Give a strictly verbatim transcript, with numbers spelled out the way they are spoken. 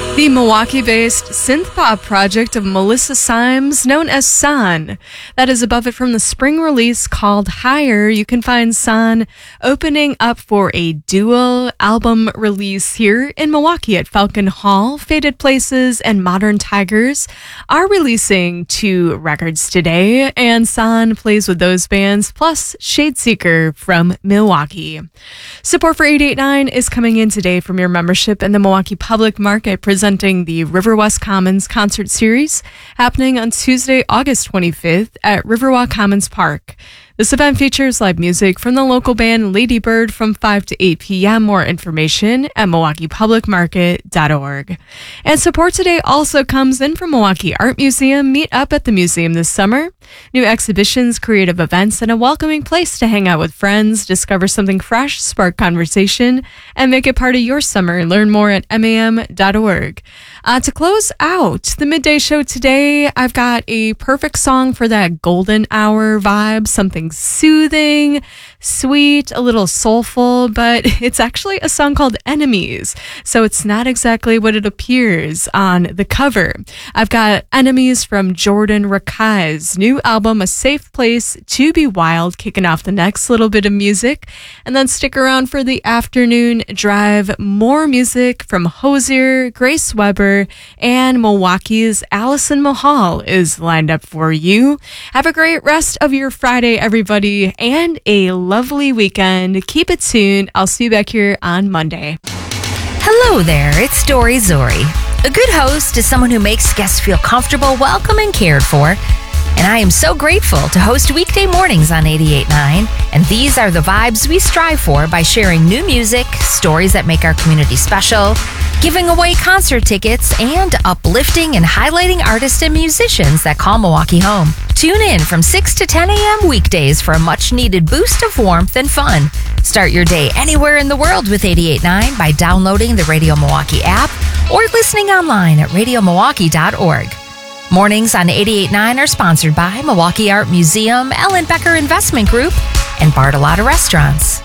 The Milwaukee-based synth-pop project of Melissa Symes, known as San. That is above it from the spring release called Higher. You can find San opening up for a dual album release here in Milwaukee at Falcon Hall. Faded Places and Modern Tigers are releasing two records today, and San plays with those bands, plus Shadeseeker from Milwaukee. Support for eight eighty-nine is coming in today from your membership in the Milwaukee Public Market, presenting the Riverwalk Commons concert series happening on Tuesday, August twenty-fifth at Riverwalk Commons Park. This event features live music from the local band Ladybird from five to eight p.m. More information at milwaukee public market dot org. And support today also comes in from Milwaukee Art Museum. Meet up at the museum this summer. New exhibitions, creative events, and a welcoming place to hang out with friends, discover something fresh, spark conversation, and make it part of your summer. Learn more at m a m dot org. Uh, to close out the midday show today, I've got a perfect song for that golden hour vibe, something soothing, sweet, a little soulful, but it's actually a song called Enemies, so it's not exactly what it appears on the cover. I've got Enemies from Jordan Rakai's new album, A Safe Place to Be Wild, kicking off the next little bit of music, and then stick around for the afternoon drive. More music from Hozier, Grace Weber, and Milwaukee's Allison Mahal is lined up for you. Have a great rest of your Friday, everybody, and a lovely weekend. Keep it tuned. I'll see you back here on Monday. Hello there, it's Dory Zori. A good host is someone who makes guests feel comfortable, welcome, and cared for. And I am so grateful to host weekday mornings on eighty-eight point nine. And these are the vibes we strive for by sharing new music, stories that make our community special, giving away concert tickets, and uplifting and highlighting artists and musicians that call Milwaukee home. Tune in from six to ten a.m. weekdays for a much-needed boost of warmth and fun. Start your day anywhere in the world with eighty-eight point nine by downloading the Radio Milwaukee app or listening online at radio milwaukee dot org. Mornings on eighty-eight point nine are sponsored by Milwaukee Art Museum, Ellen Becker Investment Group, and Bartolotta Restaurants.